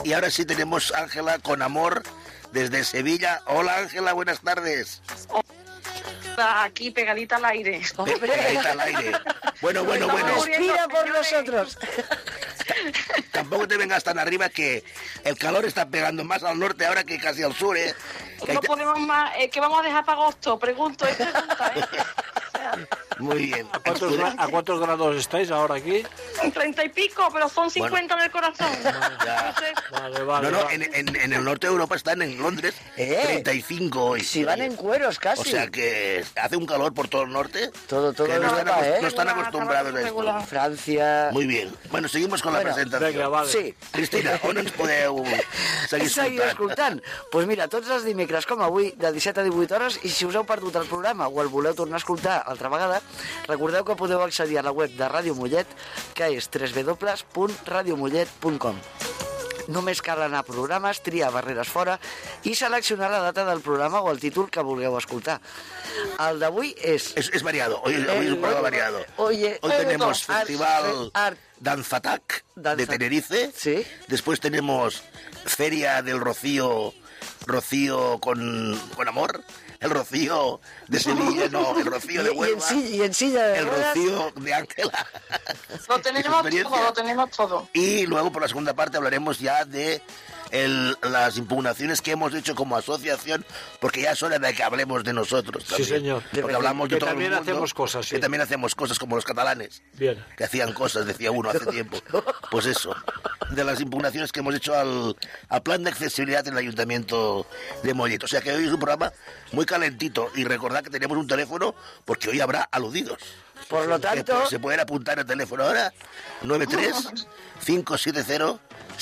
Y ahora sí tenemos a Ángela con amor desde Sevilla. Hola Ángela, buenas tardes. Aquí pegadita al aire. Pegadita al aire. Bueno. Respira por nosotros. Tampoco te vengas tan arriba, que el calor está pegando más al norte ahora que casi al sur, ¿eh? No podemos más. ¿Qué vamos a dejar para agosto? Pregunta, ¿eh? Muy bien. ¿A cuántos grados estáis ahora aquí? 30 y pico, pero son 50 en el corazón. Ya. Vale. No, en el norte de Europa están en Londres 35 hoy. Si van en cueros casi. O sea que hace un calor por todo el norte. Todo que Europa, no están acostumbrados a esto. Francia. Muy bien. Bueno, seguimos con la presentación. Venga, vale. Sí. Cristina, on ens podeu seguir escoltant? Doncs mira, tots els dimecres com avui, de 17 a 18 hores, i si us heu perdut el programa o el voleu tornar a escoltar altra vegada, recordeu que podeu accedir a la web de Ràdio Mollet, que és www.radiomollet.com. Només cal anar a programes, triar barreres fora i seleccionar la data del programa o el títol que vulgueu escoltar. El d'avui és... Es variado, hoy es un programa variado. Hoy tenemos Festival Danzatac de Tenerife. Sí. Después tenemos Feria del Rocío con amor. El Rocío de Sevilla, no, el Rocío de Huelva. Y en silla de el Rocío de Ángela. Lo tenemos todo. Y luego por la segunda parte hablaremos ya de las impugnaciones que hemos hecho como asociación, porque ya es hora de que hablemos de nosotros también. Sí, señor. Porque hablamos de todo el mundo. Hacemos cosas, sí. Que también hacemos cosas como los catalanes. Bien. Que hacían cosas, decía uno hace tiempo. Pues eso, de las impugnaciones que hemos hecho al plan de accesibilidad en el Ayuntamiento de Mollet. O sea que hoy es un programa muy calentito. Y recordad que tenemos un teléfono, porque hoy habrá aludidos. Por lo tanto... Se pueden apuntar el teléfono ahora, 93 570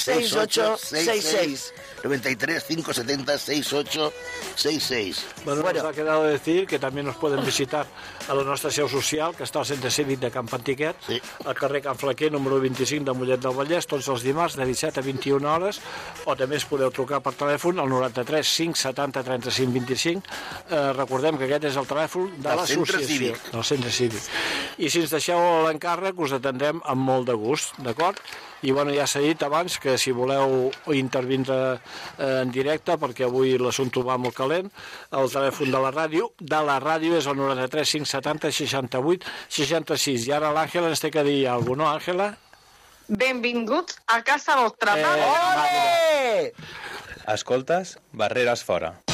6866 93 570 6866. Bueno, nos ha quedado decir que també nos poden visitar a la nostra seu social, que està al centre cívic de Camp Antiquet, sí, al carrer Can Flaquer, número 25 de Mollet del Vallès, tots els dimarts de 17 a 21 hores, o també es podeu trucar per telèfon al 93 570 35 25. Recordem que aquest és el telèfon de l'associació, del centre cívic. I si ens deixeu l'encàrrec, us atendrem amb molt de gust, d'acord? I bueno, ja s'ha dit abans que si voleu intervindre en directe, perquè avui l'assumpte va molt calent, el telèfon de la ràdio és el 93 570 68 66. I ara l'Àngela ens té que dir alguna cosa, no, Àngela? Benvinguts a casa vostra. Ole! Escoltes Barreres Fora.